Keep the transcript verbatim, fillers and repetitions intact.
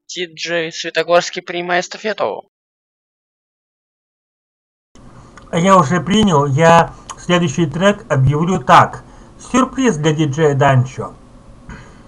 Ти-Джей Светогорский, принимай эстафету. Я уже принял, я следующий трек объявлю так. Сюрприз для диджея Данчо.